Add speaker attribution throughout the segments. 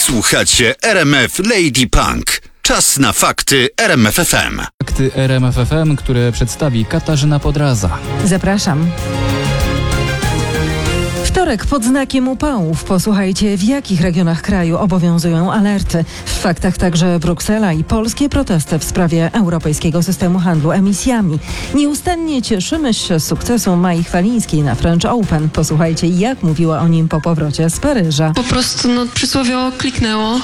Speaker 1: Słuchacie RMF Lady Punk. Czas na fakty RMF FM.
Speaker 2: Fakty RMF FM, które przedstawi Katarzyna Podraza.
Speaker 3: Zapraszam. Wtorek pod znakiem upałów. Posłuchajcie, w jakich regionach kraju obowiązują alerty. W faktach także Bruksela i polskie protesty w sprawie Europejskiego Systemu Handlu Emisjami. Nieustannie cieszymy się z sukcesu Mai Chwalińskiej na French Open. Posłuchajcie, jak mówiła o nim po powrocie z Paryża.
Speaker 4: Po prostu przysłowiowo kliknęło.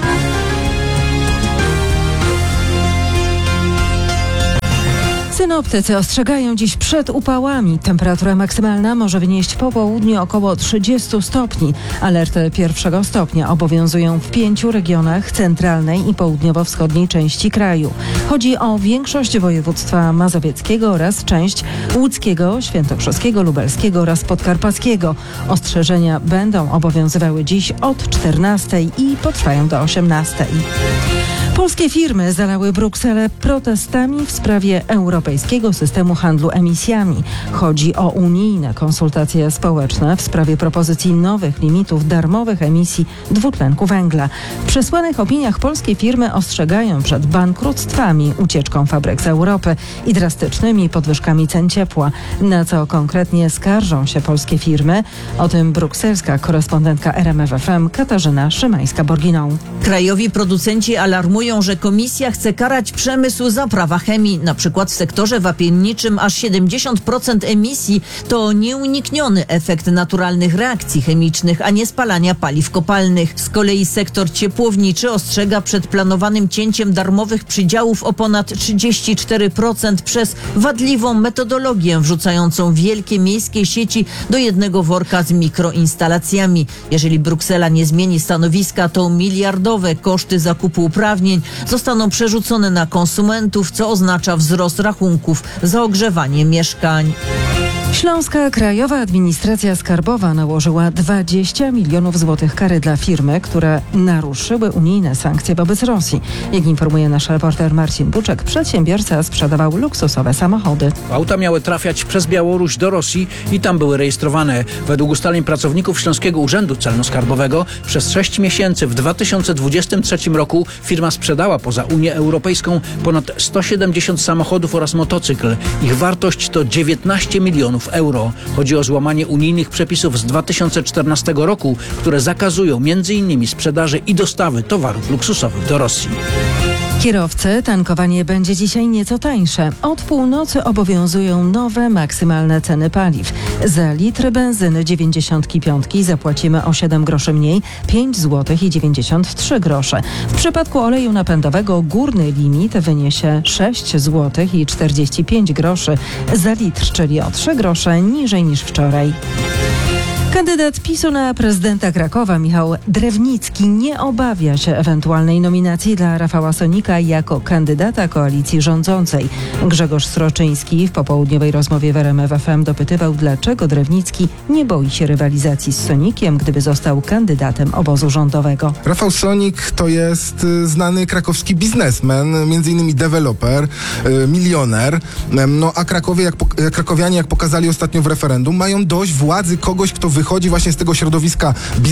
Speaker 3: Synoptycy ostrzegają dziś przed upałami. Temperatura maksymalna może wynieść po południu około 30 stopni. Alerty pierwszego stopnia obowiązują w 5 regionach centralnej i południowo-wschodniej części kraju. Chodzi o większość województwa mazowieckiego oraz część łódzkiego, świętokrzyskiego, lubelskiego oraz podkarpackiego. Ostrzeżenia będą obowiązywały dziś od 14 i potrwają do 18. Polskie firmy zalały Brukselę protestami w sprawie Europejskiego Systemu Handlu Emisjami. Chodzi o unijne konsultacje społeczne w sprawie propozycji nowych limitów darmowych emisji dwutlenku węgla. W przesłanych opiniach polskie firmy ostrzegają przed bankructwami, ucieczką fabryk z Europy i drastycznymi podwyżkami cen ciepła. Na co konkretnie skarżą się polskie firmy? O tym brukselska korespondentka RMF FM Katarzyna Szymańska-Borginą.
Speaker 5: Krajowi producenci alarmują, że Komisja chce karać przemysł za prawa chemii. Na przykład w sektorze wapienniczym aż 70% emisji to nieunikniony efekt naturalnych reakcji chemicznych, a nie spalania paliw kopalnych. Z kolei sektor ciepłowniczy ostrzega przed planowanym cięciem darmowych przydziałów o ponad 34% przez wadliwą metodologię wrzucającą wielkie miejskie sieci do jednego worka z mikroinstalacjami. Jeżeli Bruksela nie zmieni stanowiska, to miliardowe koszty zakupu uprawnień zostaną przerzucone na konsumentów, co oznacza wzrost rachunków za ogrzewanie mieszkań.
Speaker 3: Śląska Krajowa Administracja Skarbowa nałożyła 20 milionów złotych kary dla firmy, które naruszyły unijne sankcje wobec Rosji. Jak informuje nasz reporter Marcin Buczek, przedsiębiorca sprzedawał luksusowe samochody.
Speaker 6: Auta miały trafiać przez Białoruś do Rosji i tam były rejestrowane. Według ustaleń pracowników Śląskiego Urzędu Celno-Skarbowego przez 6 miesięcy w 2023 roku firma sprzedała poza Unię Europejską ponad 170 samochodów oraz motocykl. Ich wartość to 19 milionów euro. Chodzi o złamanie unijnych przepisów z 2014 roku, które zakazują m.in. sprzedaży i dostawy towarów luksusowych do Rosji.
Speaker 3: Kierowcy, tankowanie będzie dzisiaj nieco tańsze. Od północy obowiązują nowe maksymalne ceny paliw. Za litr benzyny 95 zapłacimy o 7 groszy mniej, 5 zł i 93 grosze. W przypadku oleju napędowego górny limit wyniesie 6 zł i 45 groszy za litr, czyli o 3 grosze niżej niż wczoraj. Kandydat PiS-u na prezydenta Krakowa, Michał Drewnicki, nie obawia się ewentualnej nominacji dla Rafała Sonika jako kandydata koalicji rządzącej. Grzegorz Sroczyński w popołudniowej rozmowie w RMF FM dopytywał, dlaczego Drewnicki nie boi się rywalizacji z Sonikiem, gdyby został kandydatem obozu rządowego.
Speaker 7: Rafał Sonik to jest znany krakowski biznesmen, między innymi deweloper, milioner. A krakowianie, jak pokazali ostatnio w referendum, mają dość władzy kogoś, kto wychodzi właśnie z tego środowiska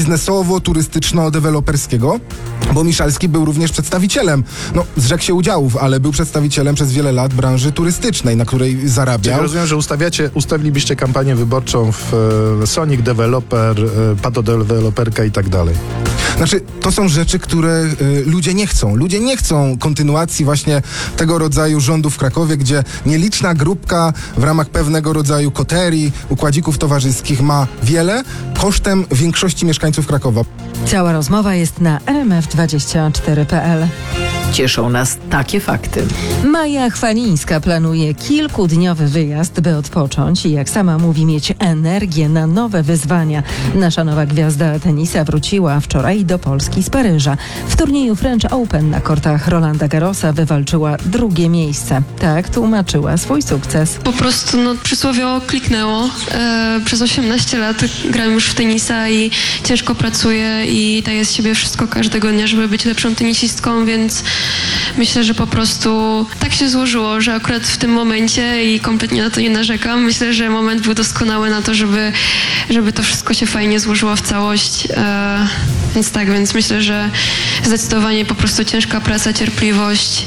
Speaker 7: biznesowo-turystyczno-deweloperskiego, bo Miszalski był również przedstawicielem, zrzekł się udziałów, ale był przedstawicielem przez wiele lat branży turystycznej, na której zarabiał.
Speaker 8: Czyli rozumiem, że ustawilibyście kampanię wyborczą w Sonic, deweloper, patodeweloperka i tak dalej.
Speaker 7: To są rzeczy, które ludzie nie chcą. Ludzie nie chcą kontynuacji właśnie tego rodzaju rządu w Krakowie, gdzie nieliczna grupka w ramach pewnego rodzaju koterii, układzików towarzyskich ma wiele kosztem większości mieszkańców Krakowa.
Speaker 3: Cała rozmowa jest na rmf24.pl.
Speaker 5: Cieszą nas takie fakty.
Speaker 3: Maja Chwalińska planuje kilkudniowy wyjazd, by odpocząć i, jak sama mówi, mieć energię na nowe wyzwania. Nasza nowa gwiazda tenisa wróciła wczoraj do Polski z Paryża. W turnieju French Open na kortach Rolanda Garrosa wywalczyła 2. miejsce. Tak tłumaczyła swój sukces.
Speaker 4: Po prostu przysłowiowo kliknęło. Przez 18 lat gram już w tenisa i ciężko pracuję i daję z siebie wszystko każdego dnia, żeby być lepszą tenisistką, więc myślę, że po prostu tak się złożyło, że akurat w tym momencie i kompletnie na to nie narzekam. Myślę, że moment był doskonały na to, żeby to wszystko się fajnie złożyło w całość. Więc tak, więc myślę, że zdecydowanie po prostu ciężka praca, cierpliwość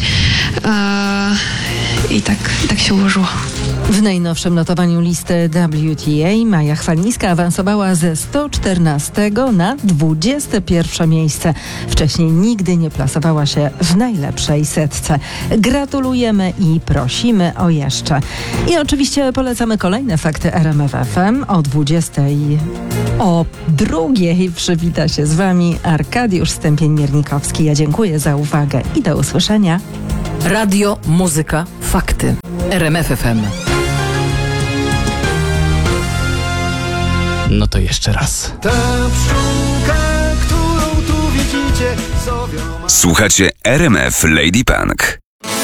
Speaker 4: i tak się ułożyło.
Speaker 3: W najnowszym notowaniu listy WTA Maja Chwalińska awansowała ze 114 na 21 miejsce. Wcześniej nigdy nie plasowała się w najlepszej setce. Gratulujemy i prosimy o jeszcze. I oczywiście polecamy kolejne fakty RMF FM o 20. O 2 przywita się z Wami Arkadiusz Stępień-Miernikowski. Ja dziękuję za uwagę i do usłyszenia.
Speaker 9: Radio, muzyka, fakty. RMF FM.
Speaker 2: No to jeszcze raz.
Speaker 10: Ta pszczółka, którą tu widzicie,
Speaker 11: Słuchacie RMF Lady Punk.